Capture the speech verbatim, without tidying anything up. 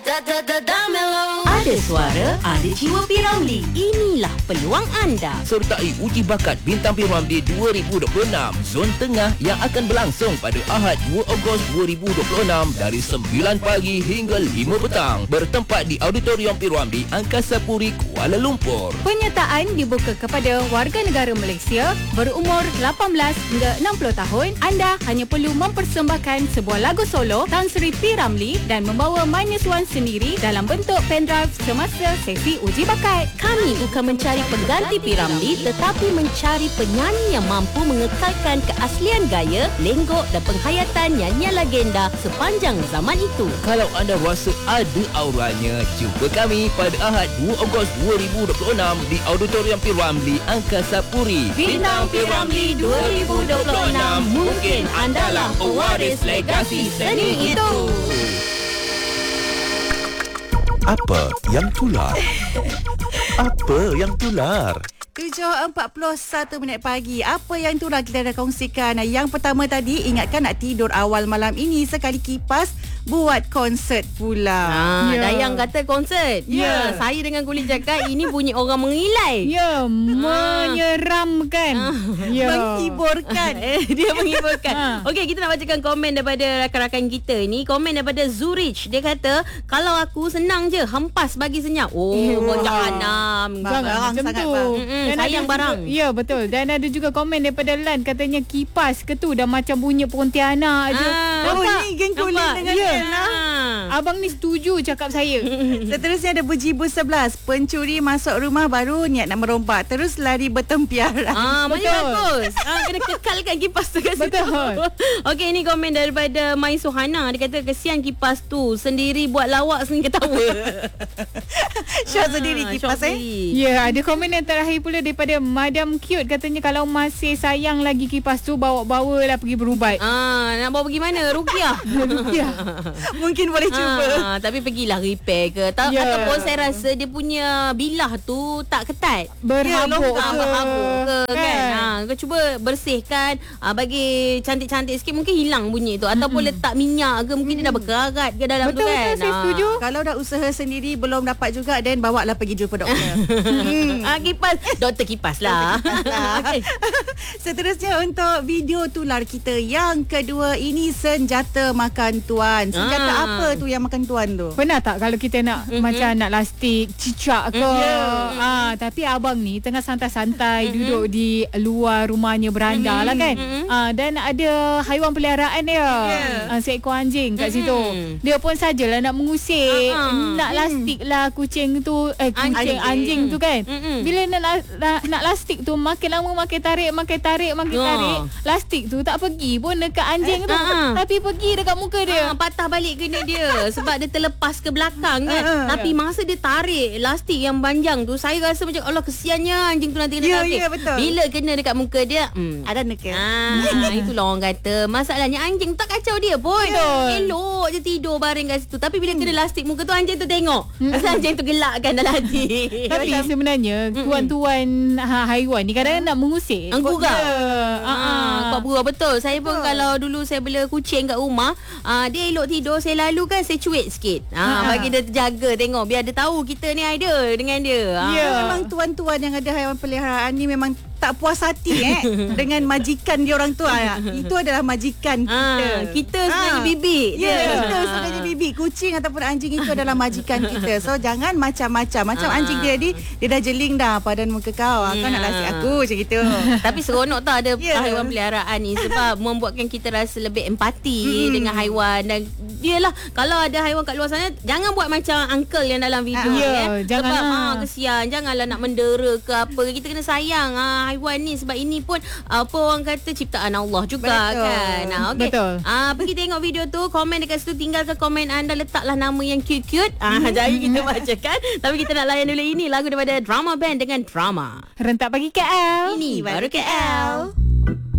Ada suara, ada jiwa P. Ramlee. Inilah peluang anda. Sertai uji bakat Bintang P. Ramlee dua ribu dua puluh enam Zon Tengah yang akan berlangsung pada Ahad dua Ogos dua ribu dua puluh enam dari sembilan pagi hingga lima petang. Bertempat di Auditorium P. Ramlee, Angkasa Puri, Kuala Lumpur. Penyertaan dibuka kepada warga negara Malaysia berumur lapan belas hingga enam puluh tahun. Anda hanya perlu mempersembahkan sebuah lagu solo Tan Sri P. Ramlee dan membawa minus one sendiri dalam bentuk pendrive semasa sesi uji bakat. Kami bukan mencari pengganti P. Ramlee tetapi mencari penyanyi yang mampu mengekalkan keaslian gaya, lenggok dan penghayatan nyanyian legenda sepanjang zaman itu. Kalau anda rasa ada auranya, jumpa kami pada Ahad dua Ogos dua ribu dua puluh enam di Auditorium P. Ramlee, Angkasa Puri. Bintang P. Ramlee dua ribu dua puluh enam, mungkin andalah pewaris legasi seni itu. Apa yang tular? Apa yang tular? tujuh empat puluh satu minit pagi. Apa yang tu lah kita dah kongsikan. Yang pertama tadi, ingatkan nak tidur awal malam ini sekali kipas buat konsert pula. Ah, yeah. Dayang kata konsert. Ya, yeah. Saya dengan Kulit cakap ini bunyi orang mengilai. Ya, yeah, menyeramkan. Ah. Yeah. Menghiburkan. eh, dia menghiburkan. Ah. Okey, kita nak bacakan komen daripada rakan-rakan kita ni. Komen daripada Zurich. Dia kata, kalau aku senang je, hempas bagi senyap. Oh, eh, jahanam. Jangan sangat tu. Mm-mm, sayang barang. Juga, ya, betul. Dan ada juga komen daripada Lan, katanya kipas ke tu dah macam bunyi Pontianak je. Ah. Oh, ni geng Kulit dengan ya. Ah. Abang ni setuju cakap saya. Seterusnya ada Bujibu sebelas. Pencuri masuk rumah baru niat nak merompak, terus lari bertempiaran. Ah, betul. Bagus. Ah, kena kekalkan kipas tu kat situ. Betul. Okey, ini komen daripada Mai Suhana. Dia kata kesian kipas tu, sendiri buat lawak sendiri ketawa. Syah sendiri kipas eh. Ya, ada komen yang terakhir pula daripada Madam Cute, katanya kalau masih sayang lagi kipas tu, bawa-bawalah pergi berubat. Ah, nak bawa pergi mana? Rukiah. Rukiah. Mungkin boleh cuba. Ah, tapi pergilah repair ke. Ta- yeah. Ataupun saya rasa dia punya bilah tu tak ketat. Berhabuk ya, ke. Berhabuk ke kan. kan? Ha, kau cuba bersihkan, ah, bagi cantik-cantik sikit, mungkin hilang bunyi tu. Ataupun mm-hmm. letak minyak ke, mungkin mm. dia dah berkarat ke dalam betul, tu kan. Betul, saya setuju. Kalau dah usaha sendiri belum dapat juga, dan bawa lah pergi jumpa doktor. hmm. ah, kipas. Doktor kipas lah. Okay. Seterusnya untuk video tular kita yang kedua ini, senjata makan tuan. Senjata ah. apa tu yang makan tuan tu? Pernah tak kalau kita nak mm-hmm. macam nak lastik, cicak ke? Yeah. Ah, tapi abang ni tengah santai-santai mm-hmm. duduk di luar rumahnya, beranda mm-hmm. lah kan. Mm-hmm. Ah, dan ada haiwan peliharaan dia. Yeah. Ah, seekor anjing kat mm-hmm. situ. Dia pun sajalah nak mengusik, uh-huh. nak lastik lah kucing tu, eh kucing anjing, anjing tu kan. Mm-hmm. Bila nak, nak nak lastik tu, makin lama makin tarik, makin tarik, makin oh. tarik. Lastik tu tak pergi pun dekat anjing eh, tu, uh-huh. tapi pergi dekat muka dia. Uh, patah balik kena dia sebab dia terlepas ke belakang kan. Uh-huh. Tapi masa dia tarik lastik yang panjang tu, saya rasa macam Allah, kesiannya anjing tu nanti kena yeah, lastik. Yeah, betul. Bila kena dekat muka dia, hmm, ada neka. Ah, itulah orang kata. Masalahnya anjing tak kacau dia pun. Yeah. Elok je tidur baring kat situ. Tapi bila hmm. kena lastik muka tu, anjing tu tengok. Pasal anjing tu gelakkan dalam hati. Tapi sebenarnya tuan-tuan ha, haiwan ni kadang-kadang nak mengusik. Anggurau. Yeah. Ah, kuat berua betul. Saya pun betul. Kalau dulu saya bela kucing kat rumah, ah, dia elok tidur, saya lalu kan saya cuit sikit. Ah, ha. Bagi dia terjaga, tengok biar dia tahu kita ni ada dengan dia. Ah. Ya, memang tuan-tuan yang ada haiwan peliharaan ni memang tak puas hati eh dengan majikan dia orang tua. Itu adalah majikan kita. Ah, kita sebenarnya ah. bibik. Ya, yeah, kita sebenarnya bibik. Kucing ataupun anjing itu adalah majikan kita. So jangan macam-macam. Macam ah. anjing dia ni, dia dah jeling dah padan muka kau. Kau yeah. nak lasik aku macam gitu. Tapi seronok tak ada yeah. haiwan peliharaan ni, sebab membuatkan kita rasa lebih empati hmm. dengan haiwan. Dan yelah, kalau ada haiwan kat luar sana, jangan buat macam uncle yang dalam video ah. yeah, eh. Jangan sebab lah. ah, kesian. Janganlah nak mendera ke apa. Kita kena sayang ah, haiwan ni, sebab ini pun apa orang kata ciptaan Allah juga. Betul. Kan. Ah, okay. Betul. Ah, pergi tengok video tu, komen dekat situ, tinggalkan komen anda, letaklah nama yang cute-cute. Ah, jadi kita bacakan. Tapi kita nak layan dulu ini lagu daripada Drama Band dengan Drama. Rentak Pagi K L. Ini baru K L.